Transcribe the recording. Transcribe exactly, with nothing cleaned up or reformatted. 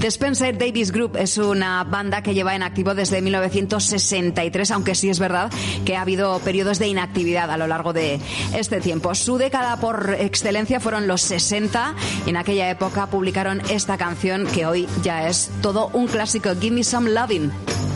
The Spencer Davis Group es una banda que lleva en activo desde mil novecientos sesenta y tres, aunque sí es verdad que ha habido periodos de inactividad a lo largo de este tiempo. Su década por excelencia fueron los sesenta y en aquella época publicaron esta canción que hoy ya es todo un clásico, Give Me Some Lovin'.